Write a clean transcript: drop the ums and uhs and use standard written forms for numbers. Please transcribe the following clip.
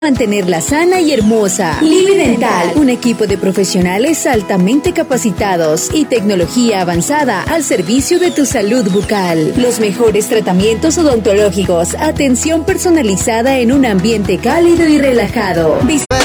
Mantenerla sana y hermosa. Livi Dental, un equipo de profesionales altamente capacitados y tecnología avanzada al servicio de tu salud bucal. Los mejores tratamientos odontológicos, atención personalizada en un ambiente cálido y relajado.